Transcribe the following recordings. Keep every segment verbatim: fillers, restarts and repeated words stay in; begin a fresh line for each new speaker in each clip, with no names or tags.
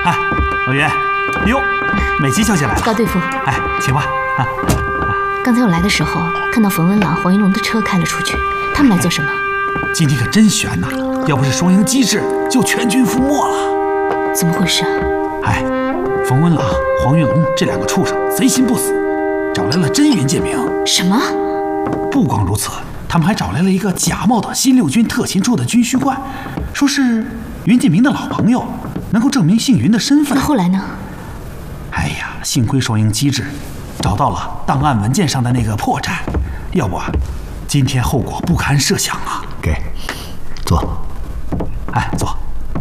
哎，老袁，哟，美琪小姐来了。
高队副，
哎，请吧。啊，
刚才我来的时候，看到冯文朗、黄云龙的车开了出去，他们来做什么？
今天可真悬呐！要不是双赢机制，就全军覆没了。
怎么回事啊？
哎，冯文朗、黄云龙这两个畜生贼心不死，找来了真云建明。
什么？
不光如此，他们还找来了一个假冒的新六军特勤处的军需官，说是云建明的老朋友，能够证明姓云的身份。
那后来呢？
哎呀，幸亏双赢机制找到了档案文件上的那个破绽，要不啊，今天后果不堪设想啊！
给，坐。
哎，坐。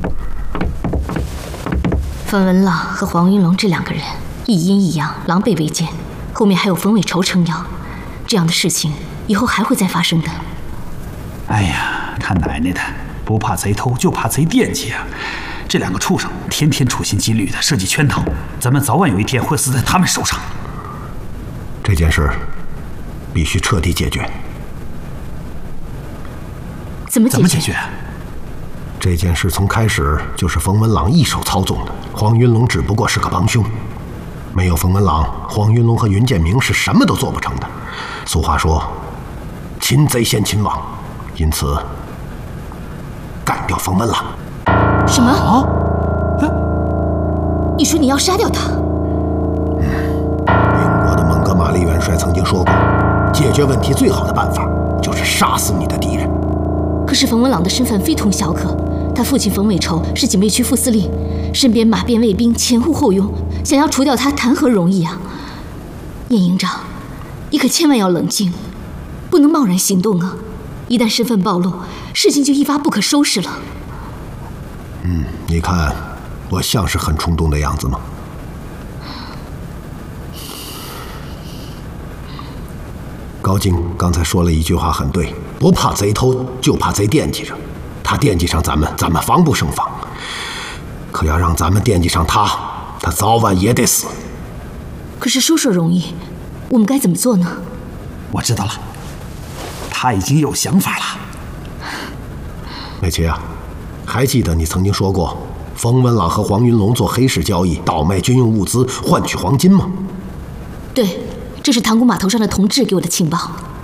冯文朗和黄云龙这两个人一阴一阳，狼狈为奸，后面还有冯伟筹撑腰，这样的事情以后还会再发生的。
哎呀，他奶奶的，不怕贼偷，就怕贼惦记啊！这两个畜生天天处心积虑的设计圈套，咱们早晚有一天会死在他们手上。
这件事必须彻底解决。
怎么解决？
怎么解决？
这件事从开始就是冯文朗一手操纵的，黄云龙只不过是个帮凶。没有冯文朗，黄云龙和云建明是什么都做不成的。俗话说，擒贼先擒王，因此干掉冯文朗。
什么？
啊？
你说你要杀掉他？
英国的蒙哥马利元帅曾经说过，解决问题最好的办法就是杀死你的敌人。
可是冯文朗的身份非同小可，他父亲冯伟筹是警备区副司令，身边马鞭卫兵前呼后拥，想要除掉他谈何容易啊！叶营长，你可千万要冷静，不能贸然行动啊！一旦身份暴露，事情就一发不可收拾了。
嗯，你看我像是很冲动的样子吗？高进刚才说了一句话很对，不怕贼偷，就怕贼惦记着。他惦记上咱们，咱们防不胜防；可要让咱们惦记上他，他早晚也得死。
可是说说容易，我们该怎么做呢？
我知道了，他已经有想法了。
美琪啊，还记得你曾经说过，冯文朗和黄云龙做黑市交易，倒卖军用物资换取黄金吗？
对，这是塘沽码头上的同志给我的情报。